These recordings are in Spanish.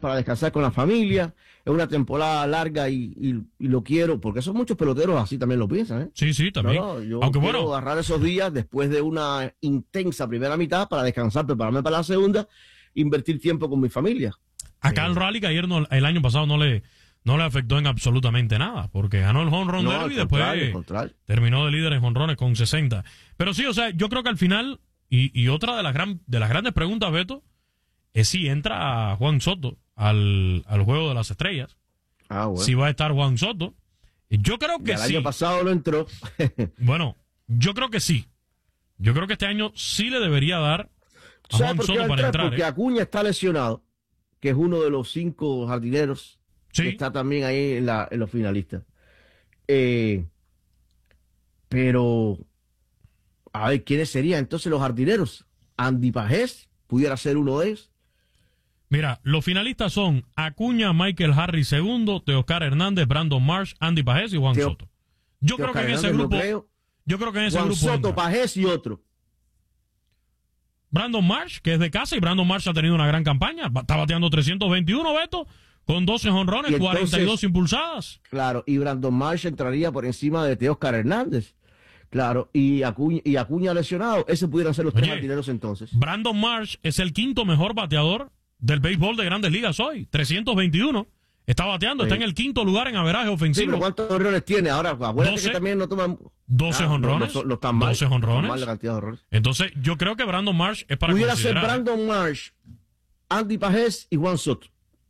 para descansar con la familia. Es una temporada larga y lo quiero, porque son muchos peloteros así también lo piensan, ¿eh? Sí, también. Yo Aunque quiero bueno, agarrar esos días después de una intensa primera mitad para descansar, prepararme para la segunda, invertir tiempo con mi familia. acá el rally que ayer el año pasado no le afectó en absolutamente nada, porque ganó el home run derby y después terminó de líder en jonrones con 60. Pero sí, o sea, yo creo que al final, y otra de las grandes preguntas, Beto, es si entra Juan Soto al Juego de las Estrellas. Bueno. Si va a estar Juan Soto. Yo creo que sí. El año pasado no entró. Bueno, yo creo que sí. Yo creo que este año sí le debería dar a Juan Soto para entrar. Porque Acuña está lesionado, que es uno de los 5 jardineros. Sí. Que está también ahí en los finalistas. Pero, a ver, ¿quiénes serían entonces los jardineros? Andy Pajés pudiera ser uno de ellos. Mira, los finalistas son Acuña, Michael Harris segundo, Teoscar Hernández, Brandon Marsh, Andy Pajés y Juan Soto. Yo creo que en ese grupo... Yo creo que en ese grupo... Juan Soto, Pajés y otro. Brandon Marsh, que es de casa, y Brandon Marsh ha tenido una gran campaña. Está bateando 321, Beto, con 12 jonrones, 42 impulsadas. Claro, y Brandon Marsh entraría por encima de Teoscar Hernández. Claro, y Acuña lesionado. Ese pudieran ser los 3 jardineros entonces. Brandon Marsh es el 5º mejor bateador del béisbol de Grandes Ligas hoy. 321. Está bateando, está en el 5º lugar en averaje ofensivo. Sí, ¿cuántos jonrones tiene? Ahora, acuérdate que también no toman... 12 jonrones. No están mal. 12 jonrones. Mal la cantidad de honrones. Entonces, yo creo que Brandon Marsh es para pudiera considerar. Ser Brandon Marsh, Andy Pajés y Juan Soto.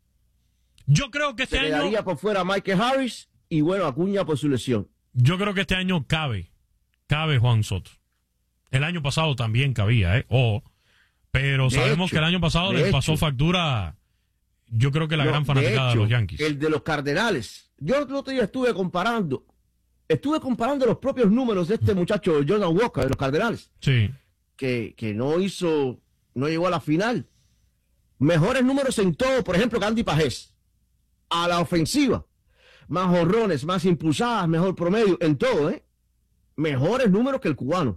Yo creo que este año... quedaría por fuera Michael Harris y, bueno, Acuña por su lesión. Yo creo que este año cabe Juan Soto. El año pasado también cabía, pero sabemos que el año pasado les pasó factura, yo creo que la gran fanaticada de los Yankees. El de los Cardenales. Yo el otro día estuve comparando los propios números de este muchacho Jordan Walker de los Cardenales. Sí. Que no llegó a la final. Mejores números en todo, por ejemplo, que Andy Pajés. A la ofensiva. Más jonrones, más impulsadas, mejor promedio, en todo, mejores números que el cubano.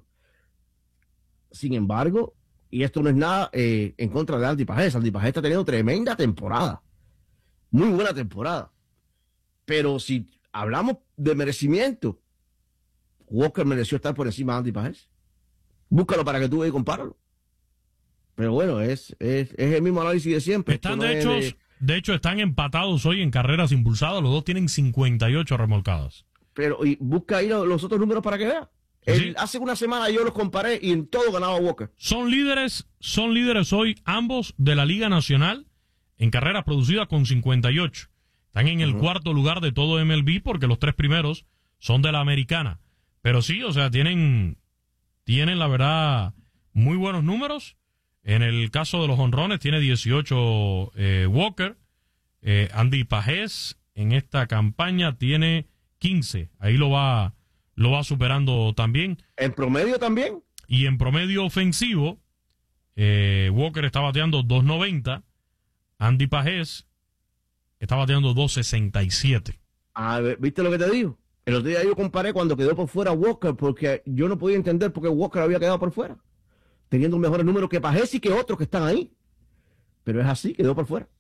Sin embargo, y esto no es nada en contra de Andy Pajés. Andy Pajés está teniendo tremenda temporada. Muy buena temporada. Pero si hablamos de merecimiento, Walker mereció estar por encima de Andy Pajés. Búscalo para que tú veas y compáralo. Pero bueno, es el mismo análisis de siempre. Están de hecho, están empatados hoy en carreras impulsadas. Los dos tienen 58 remolcadas. Pero y busca ahí los otros números para que veas. Sí. Hace una semana yo los comparé y en todo ganaba Walker. Son líderes hoy ambos de la Liga Nacional en carreras producidas con 58. Están en el 4º lugar de todo MLB porque los 3 primeros son de la Americana. Pero sí, o sea, tienen la verdad muy buenos números. En el caso de los jonrones tiene 18 Walker. Andy Pajés en esta campaña tiene 15. Ahí lo va superando también. ¿En promedio también? Y en promedio ofensivo, Walker está bateando 2.90. Andy Pajés está bateando 2.67. A ver, ¿viste lo que te digo? El otro día yo comparé cuando quedó por fuera Walker, porque yo no podía entender por qué Walker había quedado por fuera, teniendo mejores números que Pajés y que otros que están ahí. Pero es así, quedó por fuera.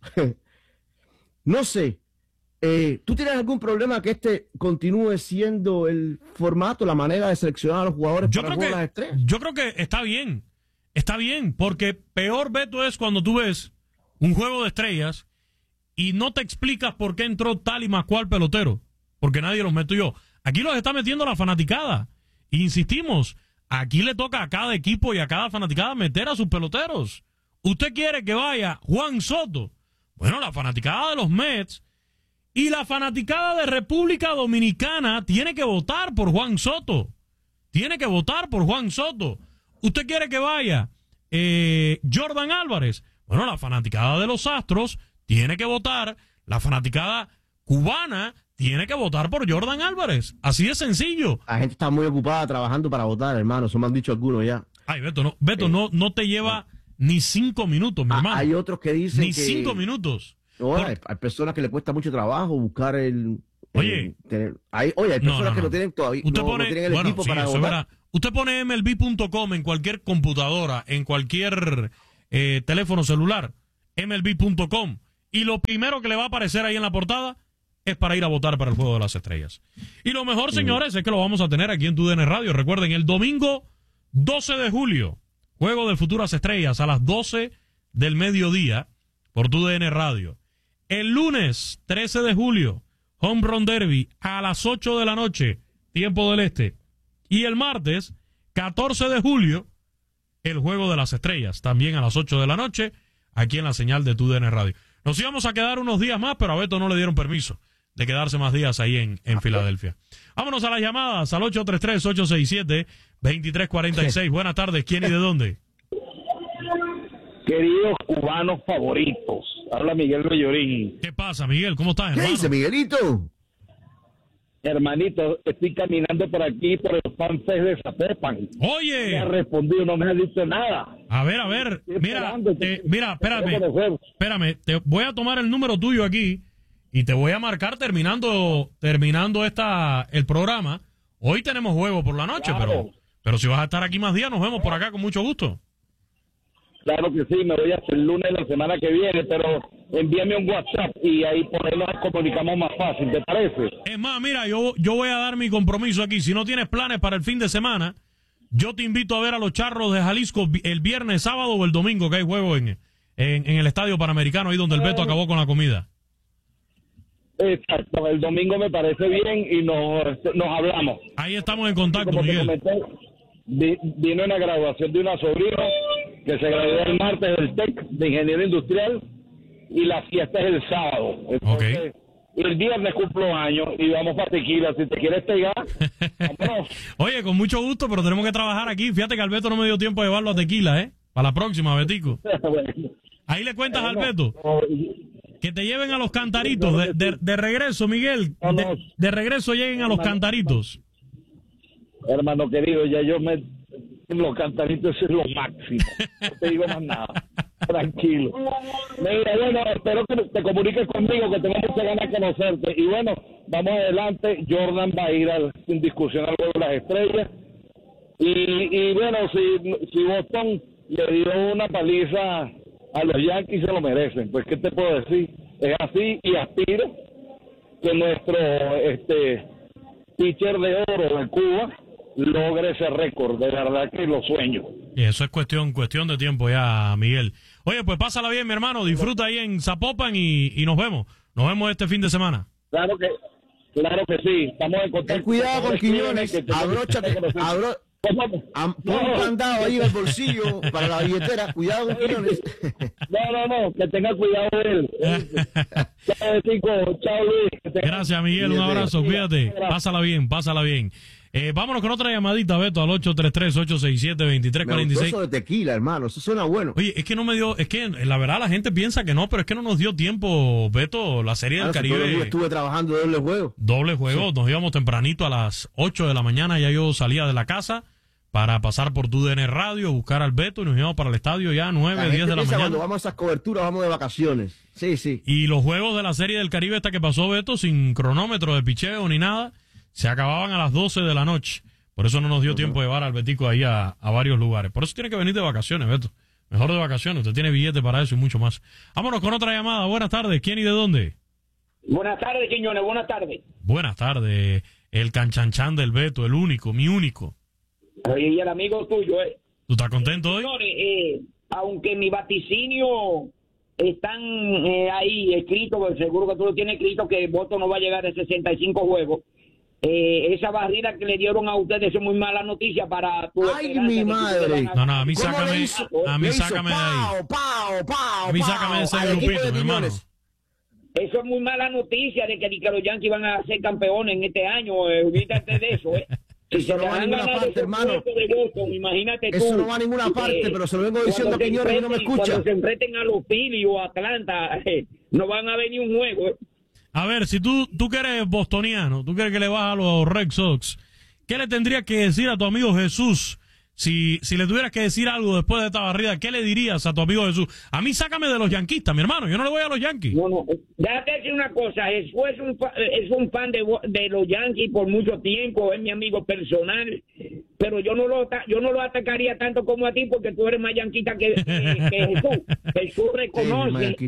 No sé. ¿Tú tienes algún problema que este continúe siendo el formato, la manera de seleccionar a los jugadores para jugar las estrellas? Yo creo que está bien. Está bien, porque peor, Beto, es cuando tú ves un juego de estrellas y no te explicas por qué entró tal y más cual pelotero, porque nadie los metió. Aquí los está metiendo la fanaticada. Insistimos, aquí le toca a cada equipo y a cada fanaticada meter a sus peloteros. ¿Usted quiere que vaya Juan Soto? Bueno, la fanaticada de los Mets y la fanaticada de República Dominicana tiene que votar por Juan Soto. Tiene que votar por Juan Soto. ¿Usted quiere que vaya Jordan Álvarez? Bueno, la fanaticada de los Astros tiene que votar. La fanaticada cubana tiene que votar por Jordan Álvarez. Así de sencillo. La gente está muy ocupada trabajando para votar, hermano. Eso me han dicho algunos ya. Ay, Beto, no te lleva ni 5 minutos, mi hermano. Hay otros que dicen ni 5 minutos. No, hay personas que le cuesta mucho trabajo buscar el... Oye, hay personas que no tienen todavía. Usted pone, no tienen el equipo para votar. Usted pone MLB.com en cualquier computadora, en cualquier teléfono celular, MLB.com, y lo primero que le va a aparecer ahí en la portada es para ir a votar para el Juego de las Estrellas. Y lo mejor, señores, es que lo vamos a tener aquí en TUDN Radio. Recuerden, el domingo 12 de julio, Juego de Futuras Estrellas a las 12 del mediodía por TUDN Radio. El lunes 13 de julio, Home Run Derby a las 8 de la noche, tiempo del este. Y el martes 14 de julio, el Juego de las Estrellas, también a las 8 de la noche, aquí en la señal de TUDN Radio. Nos íbamos a quedar unos días más, pero a Beto no le dieron permiso de quedarse más días ahí en Filadelfia. Vámonos a las llamadas al 833-867-2346. Buenas tardes, ¿quién y de dónde? Queridos cubanos favoritos, habla Miguel Bellorín. ¿Qué pasa, Miguel? ¿Cómo estás, ¿Qué hermano? dice, Miguelito? Hermanito, estoy caminando por aquí, por el FanFest de Zapopan. No me ha Oye, respondido, no me ha dicho nada. a ver, mira, espérame, te voy a tomar el número tuyo aquí y te voy a marcar terminando el programa. Hoy tenemos juego por la noche, Claro. pero si vas a estar aquí más días, nos vemos por acá con mucho gusto. Claro que sí, me voy hasta el lunes de la semana que viene, pero envíame un WhatsApp y ahí por ahí nos comunicamos más fácil, ¿te parece? Es más, mira, yo voy a dar mi compromiso aquí. Si no tienes planes para el fin de semana, yo te invito a ver a los Charros de Jalisco el viernes, sábado o el domingo, que hay juego en el Estadio Panamericano, ahí donde el Beto acabó con la comida. Exacto, el domingo me parece bien y nos hablamos. Ahí estamos en contacto, Como te Miguel. comenté, vino una graduación de una sobrina que se graduó el martes del TEC de Ingeniero Industrial y la fiesta es el sábado. Entonces, el viernes cumplo años y vamos para Tequila. Si te quieres pegar, vámonos. Oye, con mucho gusto, pero tenemos que trabajar aquí. Fíjate que Alberto no me dio tiempo de llevarlo a Tequila, ¿eh? Para la próxima, Betico. Bueno, Ahí le cuentas a bueno, Alberto que te lleven a los cantaritos. De regreso, Miguel. De regreso lleguen a los cantaritos. hermano querido, ya yo los cantaritos eso es lo máximo. No te digo más nada. Tranquilo. Mira, bueno, espero que te comuniques conmigo, que tengo muchas ganas de conocerte. Y bueno, vamos adelante. Jordan va a ir sin discusión al Juego de las Estrellas. Y bueno, si Boston le dio una paliza a los Yankees, se lo merecen. Pues, ¿qué te puedo decir? Es así y aspiro que nuestro pitcher de oro de Cuba logre ese récord. De verdad que lo sueño. Y eso es cuestión de tiempo ya, Miguel. Oye, pues pásala bien, mi hermano. Disfruta ahí en Zapopan y nos vemos. Nos vemos este fin de semana. Claro que sí. Estamos en contacto. Ten cuidado con Quiñones. Abróchate. Pon un candado ahí en el bolsillo para la billetera. Cuidado con Quiñones. No, que tenga cuidado él. Chao, chicos. Chao, Luis. Gracias, Miguel. Un abrazo. Cuídate. Pásala bien. Vámonos con otra llamadita, Beto, al 833-867-2346. Eso de tequila, hermano. Eso suena bueno. Oye, es que la verdad la gente piensa que no, pero es que no nos dio tiempo, Beto, la Serie del Caribe. Yo estuve trabajando doble juego. Sí. Nos íbamos tempranito a las 8 de la mañana, ya yo salía de la casa para pasar por TUDN Radio, buscar al Beto y nos íbamos para el estadio ya a 9, 10 de la mañana. Cuando vamos a esas coberturas, vamos de vacaciones. Sí. Y los juegos de la Serie del Caribe esta que pasó, Beto, sin cronómetro de picheo ni nada, se acababan a las 12 de la noche. Por eso no nos dio tiempo de llevar al Betico ahí a varios lugares. Por eso tiene que venir de vacaciones, Beto. Mejor de vacaciones. Usted tiene billete para eso y mucho más. Vámonos con otra llamada. Buenas tardes. ¿Quién y de dónde? Buenas tardes, Quiñones. Buenas tardes. Buenas tardes. El canchanchan del Beto, el único, mi único. Y el amigo tuyo, ¿Tú estás contento hoy? Señores, aunque mi vaticinio están ahí escritos, pues seguro que tú lo tienes escrito, que el voto no va a llegar a 65 juegos. Esa barrida que le dieron a ustedes es muy mala noticia para tu ¡Ay, mi madre! No, a mí sácame de ahí. A mí ¡Pau! sácame de ese grupito, mi hermano. Eso es muy mala noticia de que los Yankees van a ser campeones en este año. Olvídate de eso, Si eso no va a ninguna parte, hermano. Imagínate tú. Eso no va a ninguna parte, pero se lo vengo diciendo a Quiñones y no me escucha. Cuando se enfrenten a los Phillies o Atlanta, no van a venir un juego. A ver, si tú que eres bostoniano, tú crees que le vas a los Red Sox, ¿qué le tendrías que decir a tu amigo Jesús? Si le tuvieras que decir algo después de esta barrida, ¿qué le dirías a tu amigo Jesús? A mí sácame de los yanquistas, mi hermano. Yo no le voy a los Yankees. No. Déjate decir una cosa. Jesús es un fan de los Yankees por mucho tiempo. Es mi amigo personal. Pero yo no lo atacaría tanto como a ti porque tú eres más yanquista que Jesús. Jesús reconoce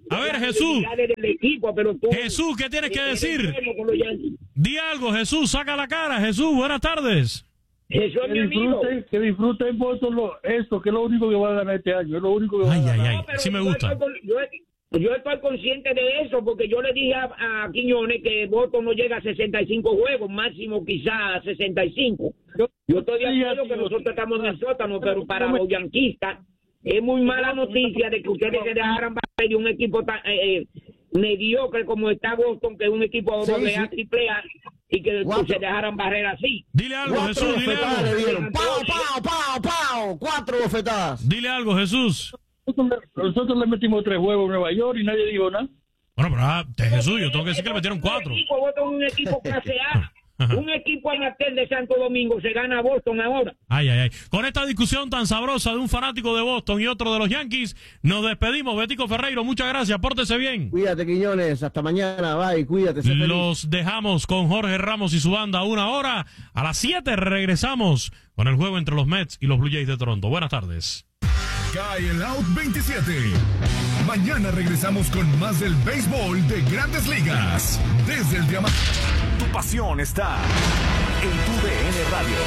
A ver, Jesús. Del equipo, pero tú, Jesús, ¿qué tienes que decir? Di algo, Jesús, saca la cara. Jesús, buenas tardes. Eso es mi amigo. Que disfruten Boston esto, que es lo único que va a ganar este año. Es lo único que va a ganar. Ay, sí me gusta. Yo estoy consciente de eso, porque yo le dije a Quiñones que Boston no llega a 65 juegos, máximo quizás a 65. Yo estoy de acuerdo que nosotros estamos en el sótano, pero para los yanquistas es muy mala noticia de que ustedes se dejaran barrer de un equipo tan mediocre como está Boston, que es un equipo doble A, triple A, y que se dejaran barrer así. Dile algo, Jesús, dile algo. ¡Pau! 4 bofetadas. Dile algo, Jesús. Nosotros le metimos 3 juegos en Nueva York y nadie dijo nada. Bueno, pero Jesús, yo tengo que decir que le metieron 4. Un equipo clase A. Un equipo amateur de Santo Domingo se gana a Boston ahora. Ay. Con esta discusión tan sabrosa de un fanático de Boston y otro de los Yankees, nos despedimos. Betico Ferreiro, muchas gracias, pórtese bien. Cuídate, Quiñones, hasta mañana, bye, cuídate. Los dejamos con Jorge Ramos y su banda a 1 hora. A las 7 regresamos con el juego entre los Mets y los Blue Jays de Toronto. Buenas tardes. Cae el Out 27. Mañana regresamos con más del béisbol de Grandes Ligas. Desde el diamante. Tu pasión está en tu DN Radio.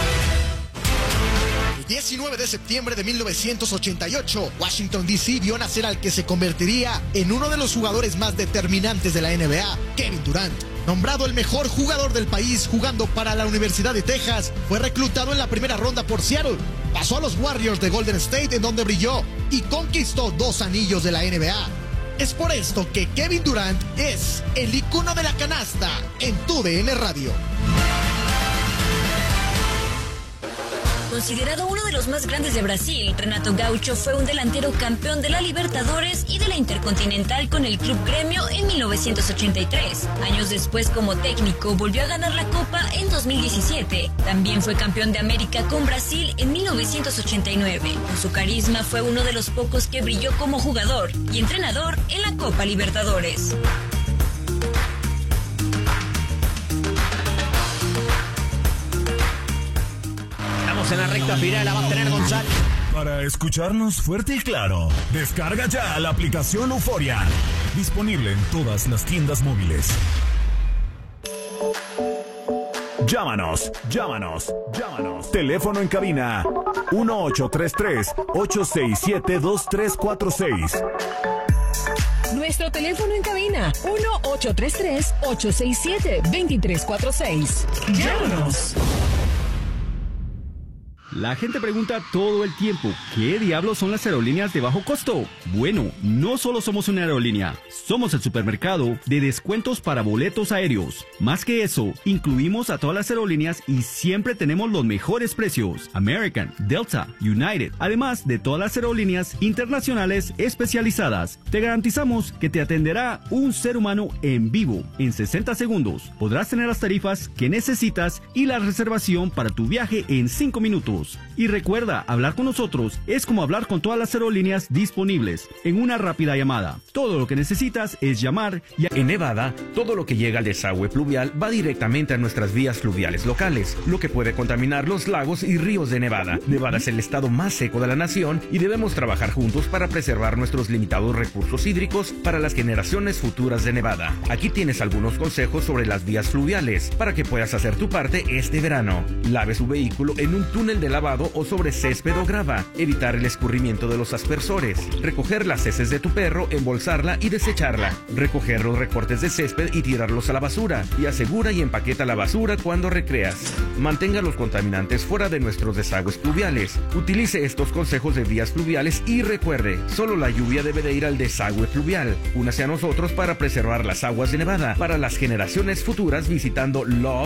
El 19 de septiembre de 1988, Washington D.C. vio nacer al que se convertiría en uno de los jugadores más determinantes de la NBA, Kevin Durant. Nombrado el mejor jugador del país jugando para la Universidad de Texas, fue reclutado en la primera ronda por Seattle. Pasó a los Warriors de Golden State, en donde brilló y conquistó 2 anillos de la NBA. Es por esto que Kevin Durant es el icono de la canasta en tu DN Radio. Considerado uno de los más grandes de Brasil, Renato Gaucho fue un delantero campeón de la Libertadores y de la Intercontinental con el Club Gremio en 1983. Años después, como técnico, volvió a ganar la Copa en 2017. También fue campeón de América con Brasil en 1989. Con su carisma fue uno de los pocos que brilló como jugador y entrenador en la Copa Libertadores. En la recta final la va a tener González. Para escucharnos fuerte y claro, descarga ya la aplicación Euforia. Disponible en todas las tiendas móviles. Llámanos. Teléfono en cabina 1833-867-2346. Nuestro teléfono en cabina 1833-867-2346. Llámanos. La gente pregunta todo el tiempo, ¿qué diablos son las aerolíneas de bajo costo? Bueno, no solo somos una aerolínea, somos el supermercado de descuentos para boletos aéreos. Más que eso, incluimos a todas las aerolíneas y siempre tenemos los mejores precios. American, Delta, United, además de todas las aerolíneas internacionales especializadas. Te garantizamos que te atenderá un ser humano en vivo. En 60 segundos podrás tener las tarifas que necesitas y la reservación para tu viaje en 5 minutos. Y recuerda, hablar con nosotros es como hablar con todas las aerolíneas disponibles en una rápida llamada. Todo lo que necesitas es llamar y... En Nevada, todo lo que llega al desagüe pluvial va directamente a nuestras vías fluviales locales, lo que puede contaminar los lagos y ríos de Nevada. Nevada es el estado más seco de la nación y debemos trabajar juntos para preservar nuestros limitados recursos hídricos para las generaciones futuras de Nevada. Aquí tienes algunos consejos sobre las vías fluviales para que puedas hacer tu parte este verano. Lave su vehículo en un túnel de lavado o sobre césped o grava. Evitar el escurrimiento de los aspersores. Recoger las heces de tu perro, embolsarla y desecharla. Recoger los recortes de césped y tirarlos a la basura. Y asegura y empaqueta la basura cuando recreas. Mantenga los contaminantes fuera de nuestros desagües pluviales. Utilice estos consejos de vías fluviales y recuerde, solo la lluvia debe de ir al desagüe pluvial. Únase a nosotros para preservar las aguas de Nevada para las generaciones futuras visitando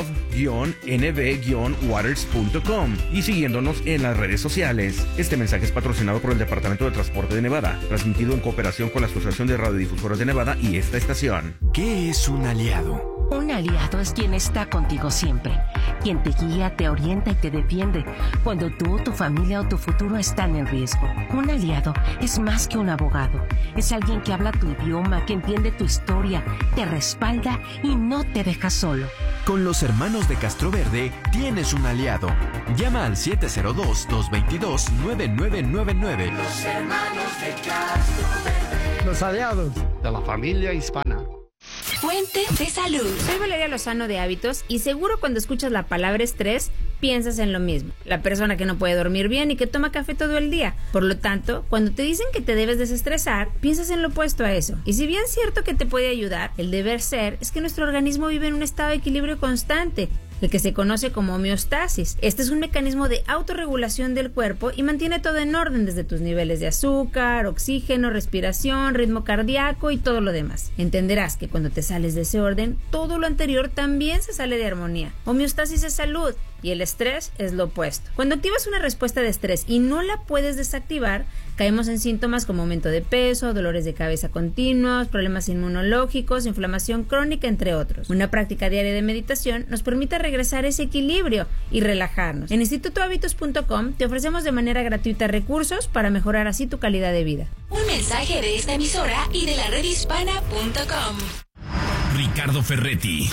love-nv-waters.com y siguiéndonos en las redes sociales. Este mensaje es patrocinado por el Departamento de Transporte de Nevada, transmitido en cooperación con la Asociación de Radiodifusoras de Nevada y esta estación. ¿Qué es un aliado? Un aliado es quien está contigo siempre, quien te guía, te orienta y te defiende cuando tú, tu familia o tu futuro están en riesgo. Un aliado es más que un abogado, es alguien que habla tu idioma, que entiende tu historia, te respalda y no te deja solo. Con los hermanos de Castro Verde tienes un aliado. Llama al 702-222-9999. Los hermanos de Castro Verde. Los aliados de la familia hispana. Fuente de salud. Soy Valeria Lozano de Hábitos y seguro cuando escuchas la palabra estrés piensas en lo mismo. La persona que no puede dormir bien y que toma café todo el día. Por lo tanto, cuando te dicen que te debes desestresar, piensas en lo opuesto a eso. Y si bien es cierto que te puede ayudar, el deber ser es que nuestro organismo vive en un estado de equilibrio constante, el que se conoce como homeostasis. Este es un mecanismo de autorregulación del cuerpo y mantiene todo en orden desde tus niveles de azúcar, oxígeno, respiración, ritmo cardíaco y todo lo demás. Entenderás que cuando te sales de ese orden, todo lo anterior también se sale de armonía. Homeostasis es salud y el estrés es lo opuesto. Cuando activas una respuesta de estrés y no la puedes desactivar, caemos en síntomas como aumento de peso, dolores de cabeza continuos, problemas inmunológicos, inflamación crónica, entre otros. Una práctica diaria de meditación nos permite regresar a ese equilibrio y relajarnos. En institutohabitos.com te ofrecemos de manera gratuita recursos para mejorar así tu calidad de vida. Un mensaje de esta emisora y de la redhispana.com. Ricardo Ferretti,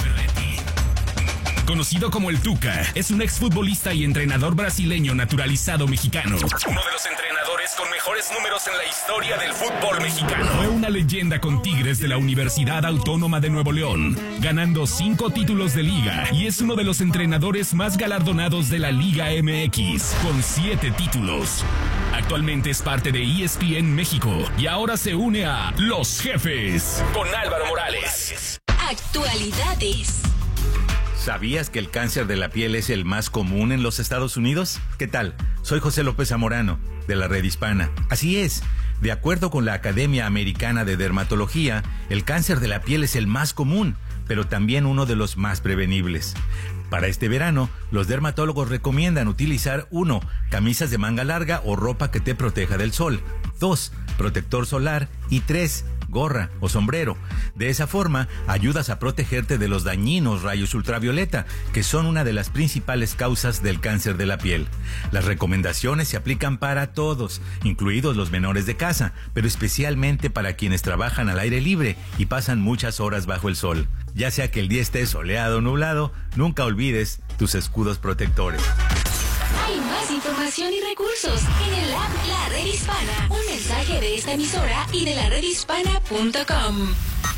conocido como el Tuca, es un exfutbolista y entrenador brasileño naturalizado mexicano. Uno de los entrenadores con mejores números en la historia del fútbol mexicano. Fue una leyenda con Tigres de la Universidad Autónoma de Nuevo León, ganando 5 títulos de liga, y es uno de los entrenadores más galardonados de la Liga MX, con 7 títulos. Actualmente es parte de ESPN México y ahora se une a Los Jefes con Álvaro Morales. Actualidades. ¿Sabías que el cáncer de la piel es el más común en los Estados Unidos? ¿Qué tal? Soy José López Zamorano, de la Red Hispana. Así es, de acuerdo con la Academia Americana de Dermatología, el cáncer de la piel es el más común, pero también uno de los más prevenibles. Para este verano, los dermatólogos recomiendan utilizar 1. Camisas de manga larga o ropa que te proteja del sol. 2. Protector solar. Y 3. Gorra o sombrero. De esa forma, ayudas a protegerte de los dañinos rayos ultravioleta, que son una de las principales causas del cáncer de la piel. Las recomendaciones se aplican para todos, incluidos los menores de casa, pero especialmente para quienes trabajan al aire libre y pasan muchas horas bajo el sol. Ya sea que el día esté soleado o nublado, nunca olvides tus escudos protectores. Hay más información y recursos en el app La Red Hispana. Un mensaje de esta emisora y de la redhispana.com.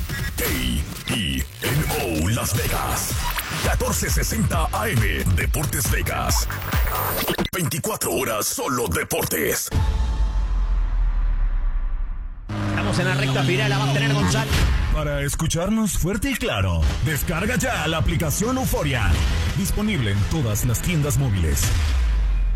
KENO Las Vegas, 1460 AM, Deportes Vegas. 24 horas solo deportes. Estamos en la recta final, la va a tener González. Para escucharnos fuerte y claro, descarga ya la aplicación Euforia. Disponible en todas las tiendas móviles.